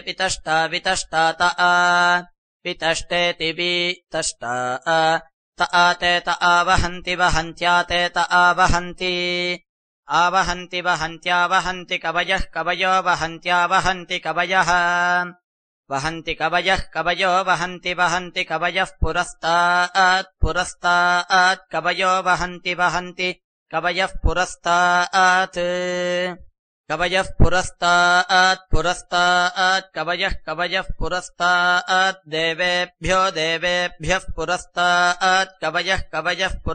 वितष्टा वितष्टात आ वितष्टेति वितष्टा त आते त आवहन्ति वहन्त्याते त आवहन्ति आवहन्ति वहन्त्यावहन्ति कवयः कवयो वहन्त्यावहन्ति कवयः वहन्ति कवयः कवयो वहन्ति वहन्ति कवयः पुरस्तात् पुरस्तात् कवयो वहन्ति वहन्ति कवयः पुरस्तात् कवयः पुरस्तात् पुरस्तात् कवयः कवयः पुरस्तात् देवेभ्यो देवेभ्यः पुरस्तात् कवयः कवयः